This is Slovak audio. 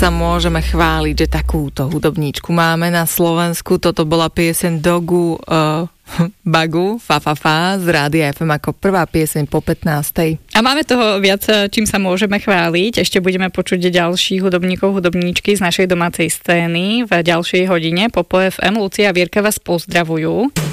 sa môžeme chváliť, že takúto hudobníčku máme na Slovensku. Toto bola pieseň Dogu Bagu, Fa Fa Fa z Rádia FM ako prvá pieseň po 15. A máme toho viac, čím sa môžeme chváliť. Ešte budeme počuť ďalších hudobníkov, hudobníčky z našej domácej scény v ďalšej hodine. Popo FM, Lucia a Vierka vás pozdravujú.